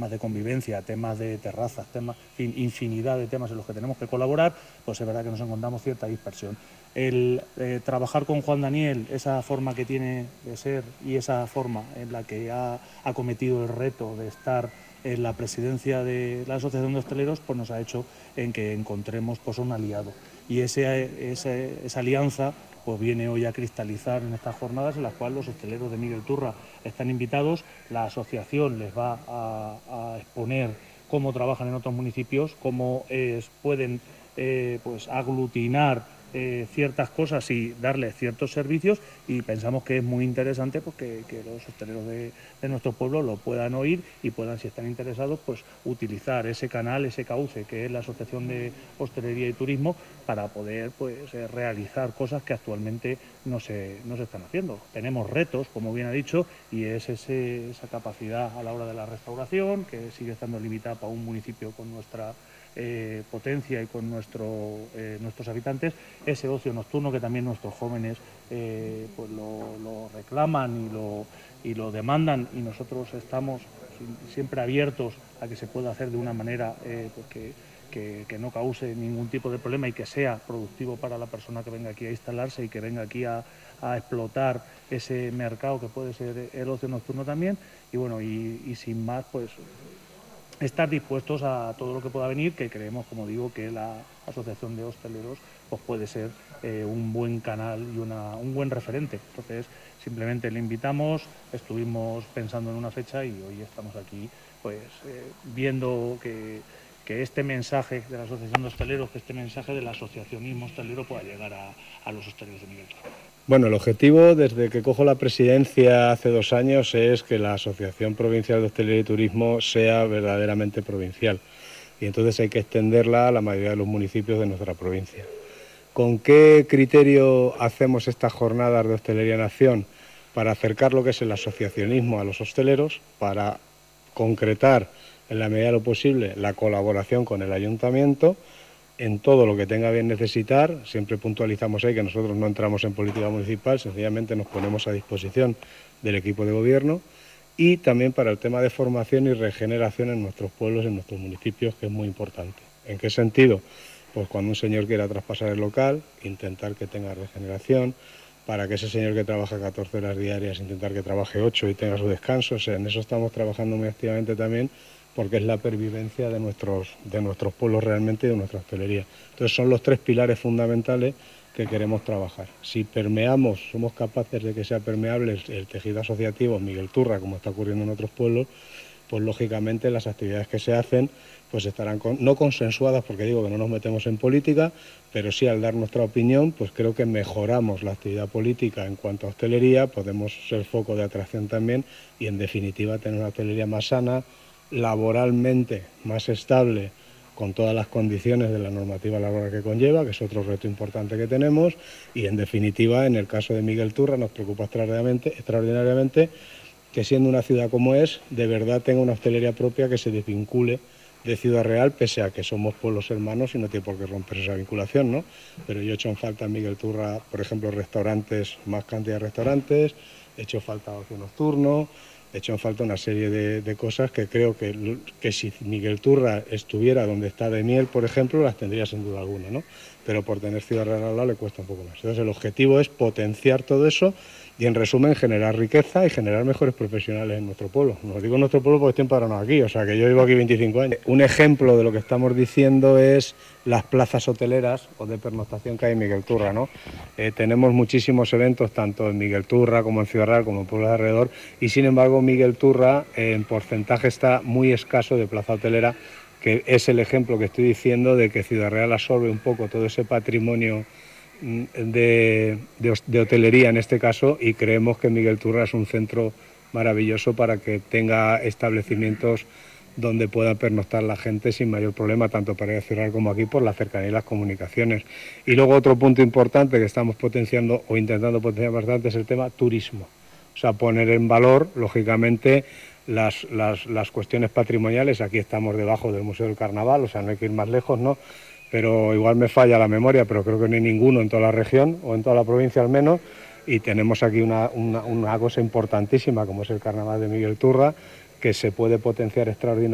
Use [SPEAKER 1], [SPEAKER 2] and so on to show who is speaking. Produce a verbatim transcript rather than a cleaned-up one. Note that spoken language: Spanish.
[SPEAKER 1] temas de convivencia, temas de terrazas, temas, en fin, infinidad de temas en los que tenemos que colaborar, pues es verdad que nos encontramos cierta dispersión. El eh, trabajar con Juan Daniel, esa forma que tiene de ser y esa forma en la que ha acometido el reto de estar en la presidencia de la Asociación de Hosteleros, pues nos ha hecho en que encontremos pues, un aliado. Y ese, ese, esa alianza pues viene hoy a cristalizar en estas jornadas en las cuales los hosteleros de Miguel Turra están invitados, la asociación les va a, a exponer cómo trabajan en otros municipios, cómo eh, pueden eh, pues, aglutinar eh, ciertas cosas y darles ciertos servicios, y pensamos que es muy interesante pues, que, que los hosteleros de, de nuestro pueblo lo puedan oír y puedan, si están interesados, pues utilizar ese canal, ese cauce que es la Asociación de Hostelería y Turismo para poder pues, eh, realizar cosas que actualmente no se, no se están haciendo. Tenemos retos, como bien ha dicho, y es ese, esa capacidad a la hora de la restauración, que sigue estando limitada para un municipio con nuestra eh, potencia y con nuestro, eh, nuestros habitantes, ese ocio nocturno que también nuestros jóvenes eh, pues lo, lo reclaman y lo, y lo demandan, y nosotros estamos siempre abiertos a que se pueda hacer de una manera eh, pues que, que, que no cause ningún tipo de problema y que sea productivo para la persona que venga aquí a instalarse y que venga aquí a, a explotar ese mercado que puede ser el ocio nocturno también. Y bueno, y, y sin más, pues estar dispuestos a todo lo que pueda venir, que creemos, como digo, que la Asociación de Hosteleros pues puede ser eh, un buen canal y una, un buen referente. Entonces, simplemente le invitamos, estuvimos pensando en una fecha y hoy estamos aquí pues eh, viendo que, que este mensaje de la Asociación de Hosteleros, que este mensaje del asociacionismo hostelero pueda llegar a, a los hosteleros de Miguel Turra.
[SPEAKER 2] Bueno, el objetivo desde que cojo la presidencia hace dos años es que la Asociación Provincial de Hostelería y Turismo sea verdaderamente provincial, y entonces hay que extenderla a la mayoría de los municipios de nuestra provincia. ¿Con qué criterio hacemos estas jornadas de hostelería en acción? Para acercar lo que es el asociacionismo a los hosteleros, para concretar en la medida de lo posible la colaboración con el ayuntamiento en todo lo que tenga bien necesitar. Siempre puntualizamos ahí que nosotros no entramos en política municipal, sencillamente nos ponemos a disposición del equipo de gobierno, y también para el tema de formación y regeneración en nuestros pueblos, en nuestros municipios, que es muy importante. ¿En qué sentido? Pues cuando un señor quiera traspasar el local, intentar que tenga regeneración, para que ese señor que trabaja catorce horas diarias, intentar que trabaje ocho y tenga su descanso. O sea, en eso estamos trabajando muy activamente también, porque es la pervivencia de nuestros, de nuestros pueblos realmente y de nuestra hostelería. Entonces son los tres pilares fundamentales que queremos trabajar. Si permeamos, somos capaces de que sea permeable el, el tejido asociativo Miguel Turra, como está ocurriendo en otros pueblos, pues lógicamente las actividades que se hacen pues estarán con, no consensuadas, porque digo que no nos metemos en política, pero sí al dar nuestra opinión, pues creo que mejoramos la actividad política en cuanto a hostelería, podemos ser foco de atracción también y en definitiva tener una hostelería más sana, laboralmente más estable, con todas las condiciones de la normativa laboral que conlleva, que es otro reto importante que tenemos, y en definitiva, en el caso de Miguel Turra, nos preocupa extraordinariamente, extraordinariamente que siendo una ciudad como es, de verdad tenga una hostelería propia que se desvincule de Ciudad Real, pese a que somos pueblos hermanos y no tiene por qué romper esa vinculación, ¿no? Pero yo he hecho en falta en Miguel Turra, por ejemplo, restaurantes, más cantidad de restaurantes, he hecho falta ocio nocturno, he hecho en falta una serie de, de cosas que creo que, que si Miguel Turra estuviera donde está de Miel, por ejemplo, las tendría sin duda alguna, ¿no? Pero por tener Ciudad Real al lado le cuesta un poco más. Entonces el objetivo es potenciar todo eso y, en resumen, generar riqueza y generar mejores profesionales en nuestro pueblo. No digo nuestro pueblo porque estoy empadronado aquí, o sea que yo vivo aquí veinticinco años. Un ejemplo de lo que estamos diciendo es las plazas hoteleras o de pernoctación que hay en Miguel Turra, ¿no? Eh, tenemos muchísimos eventos, tanto en Miguel Turra como en Ciudad Real, como en pueblos de alrededor, y sin embargo Miguel Turra eh, en porcentaje está muy escaso de plaza hotelera, que es el ejemplo que estoy diciendo de que Ciudad Real absorbe un poco todo ese patrimonio de, de, de hotelería en este caso, y creemos que Miguel Turra es un centro maravilloso para que tenga establecimientos donde pueda pernoctar la gente sin mayor problema, tanto para ir a Ciudad Real como aquí, por la cercanía y las comunicaciones. Y luego otro punto importante que estamos potenciando o intentando potenciar bastante es el tema turismo. O sea, poner en valor, lógicamente, las, las, las cuestiones patrimoniales. Aquí estamos debajo del Museo del Carnaval, o sea, no hay que ir más lejos, ¿no? Pero igual me falla la memoria, pero creo que no hay ninguno en toda la región, o en toda la provincia al menos, y tenemos aquí una, una, una cosa importantísima como es el Carnaval de Miguel Turra, que se puede potenciar extraordinariamente.